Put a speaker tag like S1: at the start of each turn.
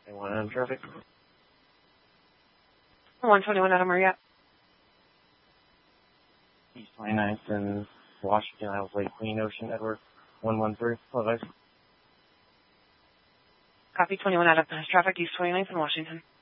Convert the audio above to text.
S1: 21 on traffic.
S2: 121 out of Marriott.
S1: East 29th and Washington, Isles Lake, Queen Ocean, Edward 113. Hello, guys.
S2: Copy 21 out of traffic, East 29th and Washington.